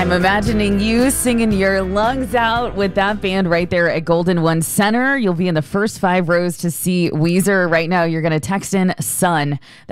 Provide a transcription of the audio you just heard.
I'm imagining you singing your lungs out with that band right there at Golden One Center. You'll be in the first 5 rows to see Weezer. Right now, you're going to text in SON.